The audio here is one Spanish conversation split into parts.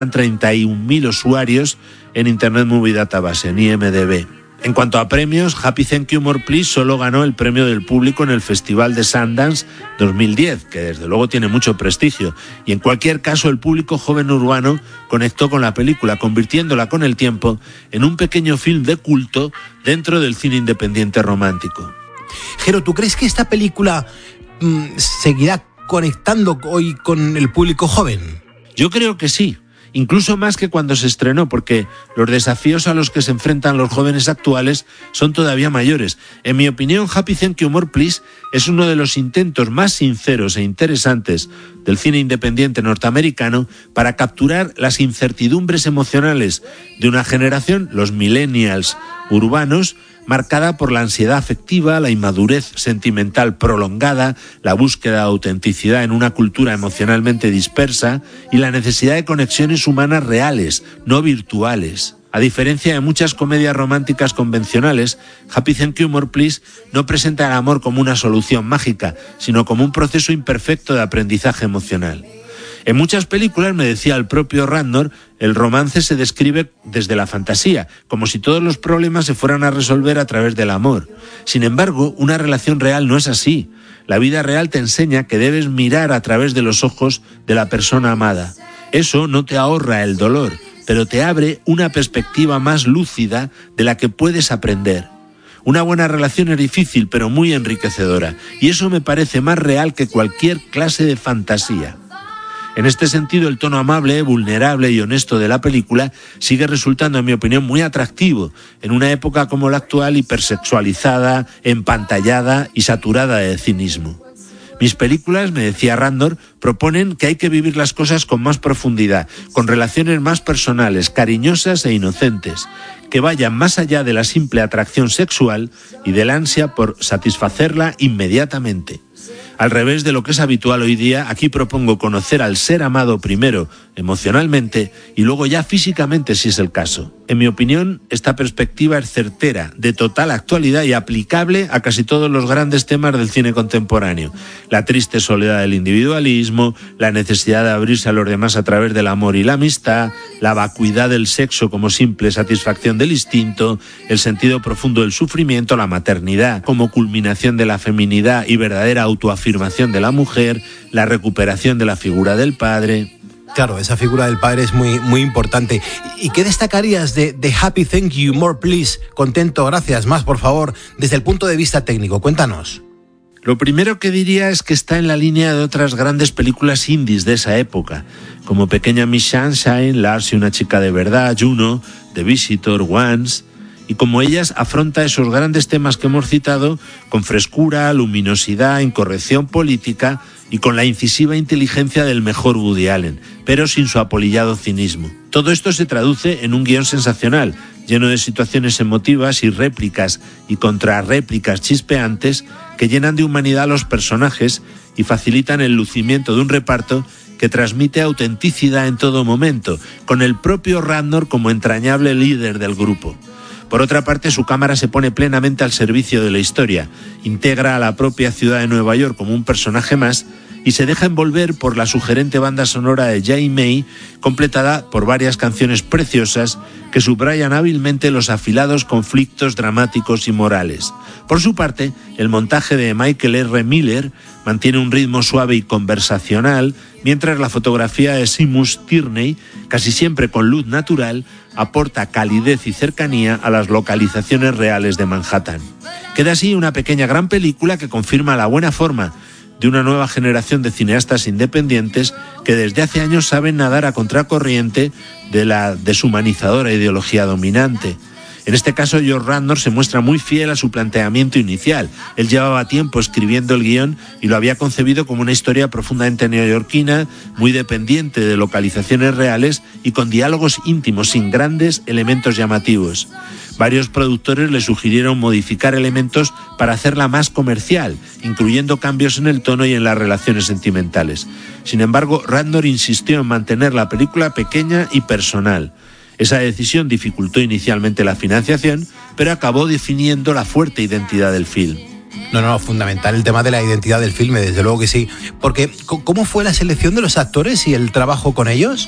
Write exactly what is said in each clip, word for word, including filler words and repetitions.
treinta y un mil usuarios en Internet Movie Database, en I M D B. En cuanto a premios, Happy Thank You More Please solo ganó el premio del público en el Festival de Sundance dos mil diez, que desde luego tiene mucho prestigio. Y en cualquier caso, el público joven urbano conectó con la película, convirtiéndola con el tiempo en un pequeño film de culto dentro del cine independiente romántico. Jero, ¿tú crees que esta película mmm, seguirá conectando hoy con el público joven? Yo creo que sí. Incluso más que cuando se estrenó, porque los desafíos a los que se enfrentan los jóvenes actuales son todavía mayores. En mi opinión, Happy Thank You More Please es uno de los intentos más sinceros e interesantes del cine independiente norteamericano para capturar las incertidumbres emocionales de una generación, los millennials urbanos, marcada por la ansiedad afectiva, la inmadurez sentimental prolongada, la búsqueda de autenticidad en una cultura emocionalmente dispersa y la necesidad de conexiones humanas reales, no virtuales. A diferencia de muchas comedias románticas convencionales, Happy Thank You More Please no presenta el amor como una solución mágica, sino como un proceso imperfecto de aprendizaje emocional. En muchas películas, me decía el propio Radnor, el romance se describe desde la fantasía, como si todos los problemas se fueran a resolver a través del amor. Sin embargo, una relación real no es así. La vida real te enseña que debes mirar a través de los ojos de la persona amada. Eso no te ahorra el dolor, pero te abre una perspectiva más lúcida de la que puedes aprender. Una buena relación es difícil, pero muy enriquecedora, y eso me parece más real que cualquier clase de fantasía. En este sentido, el tono amable, vulnerable y honesto de la película sigue resultando, en mi opinión, muy atractivo en una época como la actual, hipersexualizada, empantallada y saturada de cinismo. Mis películas, me decía Randor, proponen que hay que vivir las cosas con más profundidad, con relaciones más personales, cariñosas e inocentes, que vayan más allá de la simple atracción sexual y del ansia por satisfacerla inmediatamente. Al revés de lo que es habitual hoy día, aquí propongo conocer al ser amado primero emocionalmente y luego ya físicamente si es el caso. En mi opinión, esta perspectiva es certera, de total actualidad y aplicable a casi todos los grandes temas del cine contemporáneo. La triste soledad del individualismo, la necesidad de abrirse a los demás a través del amor y la amistad, la vacuidad del sexo como simple satisfacción del instinto, el sentido profundo del sufrimiento, la maternidad como culminación de la feminidad y verdadera autoafirmación de la mujer, la recuperación de la figura del padre. Claro, esa figura del padre es muy, muy importante. ¿Y qué destacarías de, de Happy Thank You More Please? Contento, gracias, más por favor, desde el punto de vista técnico, cuéntanos. Lo primero que diría es que está en la línea de otras grandes películas indies de esa época, como Pequeña Miss Sunshine, Lars y una chica de verdad, Juno, The Visitor, Once, y como ellas afronta esos grandes temas que hemos citado con frescura, luminosidad, incorrección política y con la incisiva inteligencia del mejor Woody Allen, pero sin su apolillado cinismo. Todo esto se traduce en un guión sensacional, lleno de situaciones emotivas y réplicas y contrarréplicas chispeantes que llenan de humanidad a los personajes y facilitan el lucimiento de un reparto que transmite autenticidad en todo momento, con el propio Radnor como entrañable líder del grupo. Por otra parte, su cámara se pone plenamente al servicio de la historia, integra a la propia ciudad de Nueva York como un personaje más y se deja envolver por la sugerente banda sonora de Jay May, completada por varias canciones preciosas que subrayan hábilmente los afilados conflictos dramáticos y morales. Por su parte, el montaje de Michael R. Miller mantiene un ritmo suave y conversacional, mientras la fotografía de Seamus Tierney, casi siempre con luz natural, aporta calidez y cercanía a las localizaciones reales de Manhattan. Queda así una pequeña gran película que confirma la buena forma de una nueva generación de cineastas independientes que desde hace años saben nadar a contracorriente de la deshumanizadora ideología dominante. En este caso, George Radnor se muestra muy fiel a su planteamiento inicial. Él llevaba tiempo escribiendo el guión y lo había concebido como una historia profundamente neoyorquina, muy dependiente de localizaciones reales y con diálogos íntimos, sin grandes elementos llamativos. Varios productores le sugirieron modificar elementos para hacerla más comercial, incluyendo cambios en el tono y en las relaciones sentimentales. Sin embargo, Radnor insistió en mantener la película pequeña y personal. Esa decisión dificultó inicialmente la financiación, pero acabó definiendo la fuerte identidad del film. No, no, fundamental el tema de la identidad del filme, desde luego que sí. Porque, ¿cómo fue la selección de los actores y el trabajo con ellos?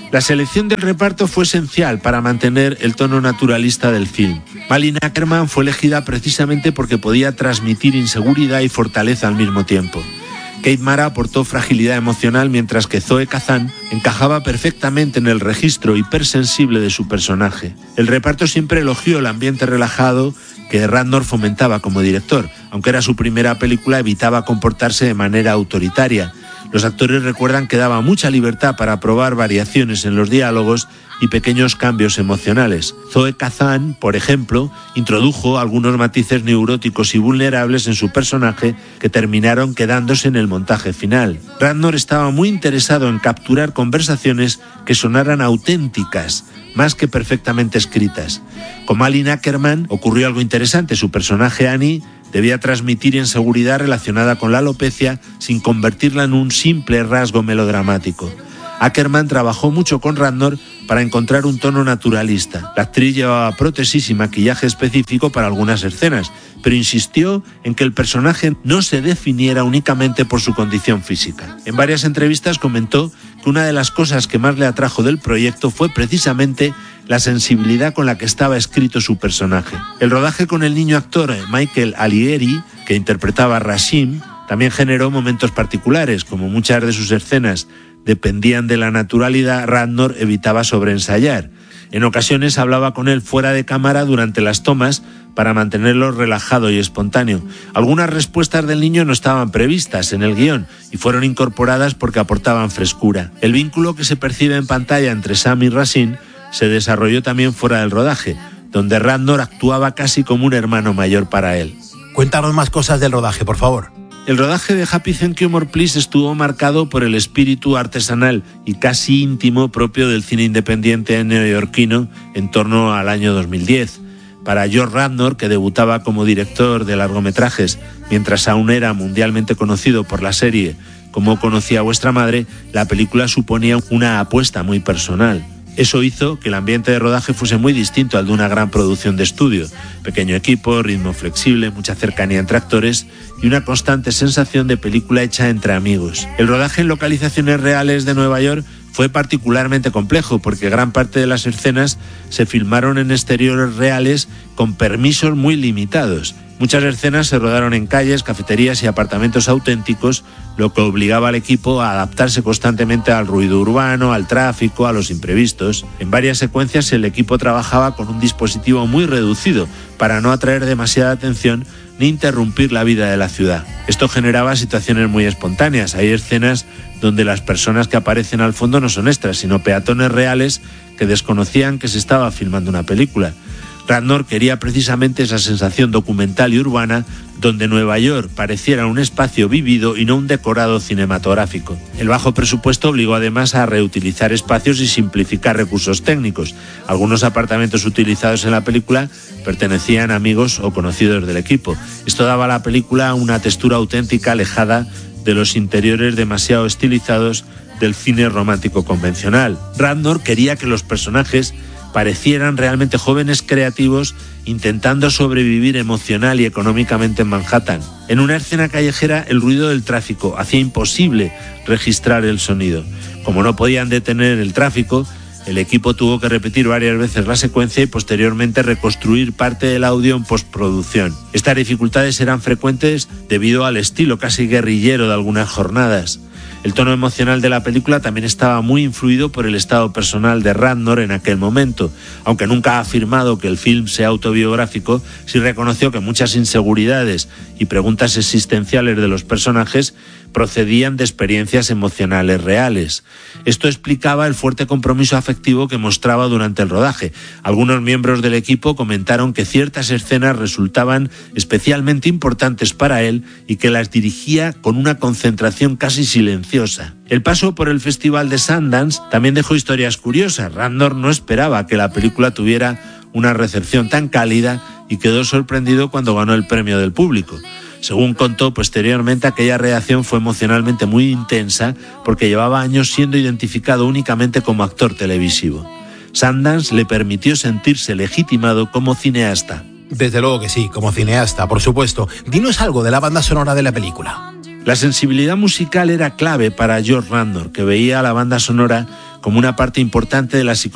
La selección del reparto fue esencial para mantener el tono naturalista del film. Malin Akerman fue elegida precisamente porque podía transmitir inseguridad y fortaleza al mismo tiempo. Kate Mara aportó fragilidad emocional, mientras que Zoe Kazan encajaba perfectamente en el registro hipersensible de su personaje. El reparto siempre elogió el ambiente relajado que Ratnor fomentaba como director. Aunque era su primera película, evitaba comportarse de manera autoritaria. Los actores recuerdan que daba mucha libertad para probar variaciones en los diálogos y pequeños cambios emocionales. Zoe Kazan, por ejemplo, introdujo algunos matices neuróticos y vulnerables en su personaje que terminaron quedándose en el montaje final. Ratnor estaba muy interesado en capturar conversaciones que sonaran auténticas, más que perfectamente escritas. Con Malin Akerman ocurrió algo interesante. Su personaje Annie debía transmitir inseguridad relacionada con la alopecia sin convertirla en un simple rasgo melodramático. Akerman trabajó mucho con Ratnor para encontrar un tono naturalista. La actriz llevaba prótesis y maquillaje específico para algunas escenas, pero insistió en que el personaje no se definiera únicamente por su condición física. En varias entrevistas comentó que una de las cosas que más le atrajo del proyecto fue precisamente la sensibilidad con la que estaba escrito su personaje. El rodaje con el niño actor Michael Alieri, que interpretaba a Rashim, también generó momentos particulares. Como muchas de sus escenas dependían de la naturalidad, Ratnor evitaba sobreensayar. En ocasiones hablaba con él fuera de cámara durante las tomas para mantenerlo relajado y espontáneo. Algunas respuestas del niño no estaban previstas en el guión y fueron incorporadas porque aportaban frescura. El vínculo que se percibe en pantalla entre Sam y Rashim se desarrolló también fuera del rodaje, donde Ratnor actuaba casi como un hermano mayor para él. Cuéntanos más cosas del rodaje, por favor. El rodaje de Happy Thank You More Please estuvo marcado por el espíritu artesanal y casi íntimo propio del cine independiente neoyorquino en torno al año dos mil diez. Para George Ratnor, que debutaba como director de largometrajes mientras aún era mundialmente conocido por la serie Cómo conocí a vuestra madre, la película suponía una apuesta muy personal. Eso hizo que el ambiente de rodaje fuese muy distinto al de una gran producción de estudio. Pequeño equipo, ritmo flexible, mucha cercanía entre actores y una constante sensación de película hecha entre amigos. El rodaje en localizaciones reales de Nueva York fue particularmente complejo porque gran parte de las escenas se filmaron en exteriores reales con permisos muy limitados. Muchas escenas se rodaron en calles, cafeterías y apartamentos auténticos, lo que obligaba al equipo a adaptarse constantemente al ruido urbano, al tráfico, a los imprevistos. En varias secuencias el equipo trabajaba con un dispositivo muy reducido para no atraer demasiada atención ni interrumpir la vida de la ciudad. Esto generaba situaciones muy espontáneas. Hay escenas donde las personas que aparecen al fondo no son extras, sino peatones reales que desconocían que se estaba filmando una película. Ratnor quería precisamente esa sensación documental y urbana donde Nueva York pareciera un espacio vivido y no un decorado cinematográfico. El bajo presupuesto obligó además a reutilizar espacios y simplificar recursos técnicos. Algunos apartamentos utilizados en la película pertenecían a amigos o conocidos del equipo. Esto daba a la película una textura auténtica alejada de los interiores demasiado estilizados del cine romántico convencional. Ratnor quería que los personajes parecieran realmente jóvenes creativos intentando sobrevivir emocional y económicamente en Manhattan. En una escena callejera, el ruido del tráfico hacía imposible registrar el sonido. Como no podían detener el tráfico, el equipo tuvo que repetir varias veces la secuencia y posteriormente reconstruir parte del audio en postproducción. Estas dificultades eran frecuentes debido al estilo casi guerrillero de algunas jornadas. El tono emocional de la película también estaba muy influido por el estado personal de Ratnor en aquel momento. Aunque nunca ha afirmado que el film sea autobiográfico, sí reconoció que muchas inseguridades y preguntas existenciales de los personajes procedían de experiencias emocionales reales. Esto explicaba el fuerte compromiso afectivo que mostraba durante el rodaje. Algunos miembros del equipo comentaron que ciertas escenas resultaban especialmente importantes para él y que las dirigía con una concentración casi silenciosa. El paso por el Festival de Sundance también dejó historias curiosas. Ratnor no esperaba que la película tuviera una recepción tan cálida y quedó sorprendido cuando ganó el premio del público. Según contó posteriormente, aquella reacción fue emocionalmente muy intensa porque llevaba años siendo identificado únicamente como actor televisivo. Sundance le permitió sentirse legitimado como cineasta. Desde luego que sí, como cineasta, por supuesto. Dinos algo de la banda sonora de la película. La sensibilidad musical era clave para George Ratnor, que veía a la banda sonora como una parte importante de la psicología